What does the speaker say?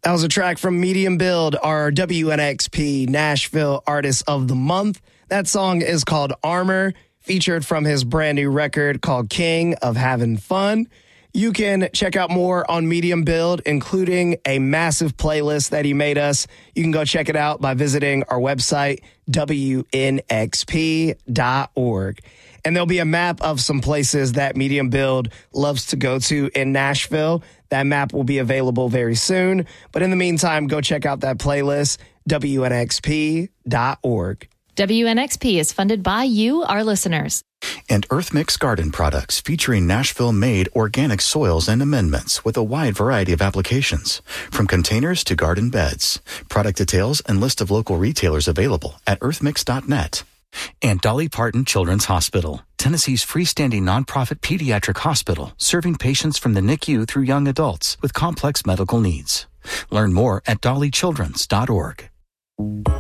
That was a track from Medium Build, our WNXP Nashville Artist of the Month. That song is called Armor, featured from his brand new record called King of Having Fun. You can check out more on Medium Build, including a massive playlist that he made us. You can go check it out by visiting our website, WNXP.org. And there'll be a map of some places that Medium Build loves to go to in Nashville. That map will be available very soon. But in the meantime, go check out that playlist, WNXP.org. WNXP is funded by you, our listeners. And Earth Mix Garden products featuring Nashville-made organic soils and amendments with a wide variety of applications, from containers to garden beds. Product details and list of local retailers available at earthmix.net. And Dolly Parton Children's Hospital, Tennessee's freestanding nonprofit pediatric hospital, serving patients from the NICU through young adults with complex medical needs. Learn more at dollychildrens.org.